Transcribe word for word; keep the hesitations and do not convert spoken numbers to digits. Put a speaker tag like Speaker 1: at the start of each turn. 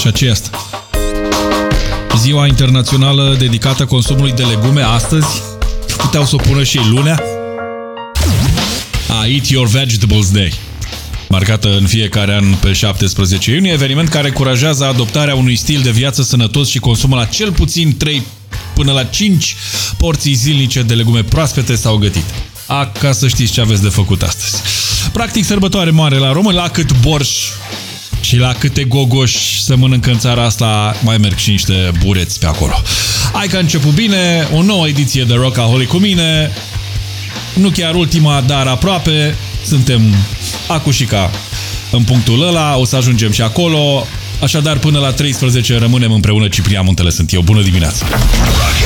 Speaker 1: Și aceea asta. Ziua internațională dedicată consumului de legume astăzi. Puteau să o pună și ei lunea. A, Eat Your Vegetables Day, marcată în fiecare an pe șaptesprezece iunie, eveniment care încurajează adoptarea unui stil de viață sănătos și consumul la cel puțin trei până la cinci porții zilnice de legume proaspete sau gătite. A, ca să știți ce aveți de făcut astăzi. Practic, sărbătoare mare la români, la cât borș și la câte gogoși să mănâncă în țara asta, mai merg și niște bureți pe acolo. Hai că a început bine, o nouă ediție de Rockaholic cu mine, nu chiar ultima, dar aproape, suntem acușica în punctul ăla, o să ajungem și acolo, așadar până la treisprezece rămânem împreună. Ciprian Muntele sunt eu, bună dimineața!